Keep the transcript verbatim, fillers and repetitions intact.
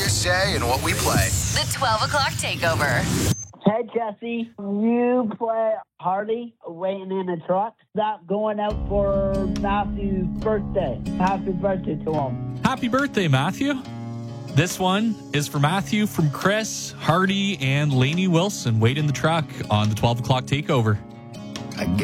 your say in what we play. The twelve o'clock takeover. Hey, Jesse, you play Hardy waiting in a truck. That going out for Matthew's birthday. Happy birthday to him. Happy birthday, Matthew. This one is for Matthew from Chris, Hardy, and Lainey Wilson. Wait in the truck on the twelve o'clock takeover. I